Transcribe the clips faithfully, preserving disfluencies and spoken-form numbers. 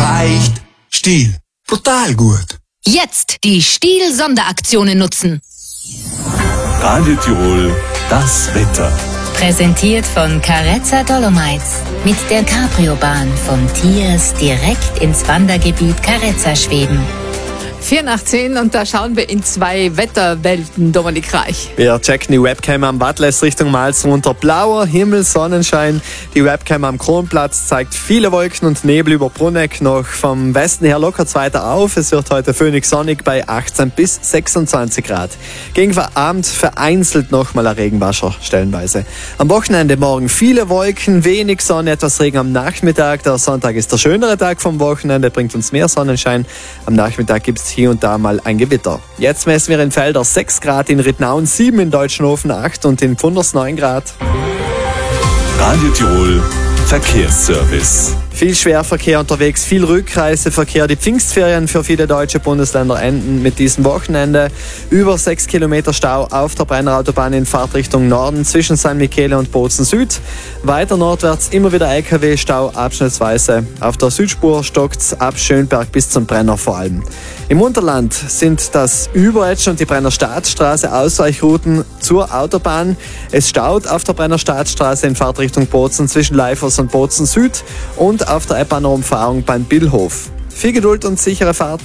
leicht. Stihl, brutal gut. Jetzt die Stihl-Sonderaktionen nutzen. Radio Tirol, das Wetter. Präsentiert von Carezza Dolomites. Mit der Cabrio-Bahn von Tiers direkt ins Wandergebiet Carezza schweben. vier nach zehn und da schauen wir in zwei Wetterwelten, Dominik Reich. Wir checken die Webcam am Wattles Richtung Mals runter. Blauer Himmel, Sonnenschein. Die Webcam am Kronplatz zeigt viele Wolken und Nebel über Brunegg. Noch vom Westen her lockert es weiter auf. Es wird heute föhnig sonnig bei achtzehn bis sechsundzwanzig Grad. Gegen Abend vereinzelt nochmal ein Regenwasser stellenweise. Am Wochenende morgen viele Wolken, wenig Sonne, etwas Regen am Nachmittag. Der Sonntag ist der schönere Tag vom Wochenende, bringt uns mehr Sonnenschein. Am Nachmittag gibt es hier und da mal ein Gewitter. Jetzt messen wir in Felder sechs Grad, in Rittnauen sieben, in Deutschenhofen acht und in Pfunders neun Grad. Radio Tirol, Verkehrsservice. Viel Schwerverkehr unterwegs, viel Rückreiseverkehr. Die Pfingstferien für viele deutsche Bundesländer enden mit diesem Wochenende. Über sechs Kilometer Stau auf der Brennerautobahn in Fahrtrichtung Norden zwischen Sankt Michele und Bozen Süd. Weiter nordwärts immer wieder L K W-Stau abschnittsweise. Auf der Südspur stockt's ab Schönberg bis zum Brenner vor allem. Im Unterland sind das Überetsch und die Brenner Staatsstraße Ausweichrouten zur Autobahn. Es staut auf der Brenner Staatsstraße in Fahrtrichtung Bozen zwischen Leifers und Bozen Süd und auf der Eppaner-Umfahrung beim Billhof. Viel Geduld und sichere Fahrt.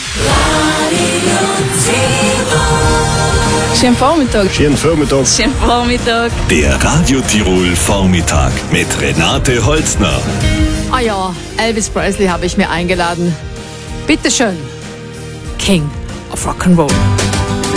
Schönen Vormittag. Schönen Vormittag. Schönen Vormittag. Der Radio Tirol Vormittag mit Renate Holzner. Ah ja, Elvis Presley habe ich mir eingeladen. Bitteschön. King of Rock'n'Roll.